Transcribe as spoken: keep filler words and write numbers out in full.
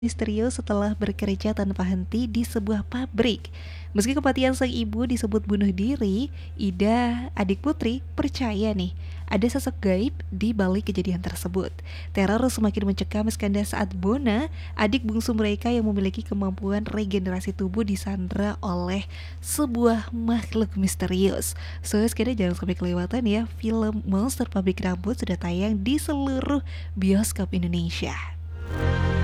Misterius setelah bekerja tanpa henti di sebuah pabrik. Meski kematian sang ibu disebut bunuh diri, Ida, adik Putri, percaya nih ada sosok gaib di balik kejadian tersebut. Teror semakin mencekam skanda saat Bona, adik bungsu mereka yang memiliki kemampuan regenerasi tubuh, disandra oleh sebuah makhluk misterius. So, skanda jangan sampai kelewatan ya. Film Monster Pabrik Rambut sudah tayang di seluruh bioskop Indonesia.